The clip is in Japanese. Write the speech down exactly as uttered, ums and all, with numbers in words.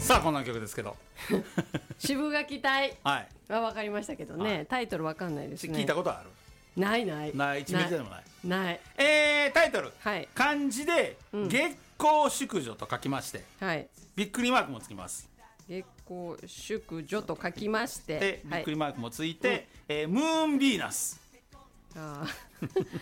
さあこんな曲ですけど渋垣隊はいは分かりましたけどね、はい、タイトル分かんないですね。 聞いたことある？ ないないない一ミリでもないない。 えー、タイトル、 はい、 漢字で、うん、月光淑女と書きまして、はい、びっくりマークもつきます。 月光淑女と書きましてでびっくりマークもついて、はい、えー、ムーンヴィーナス。 あ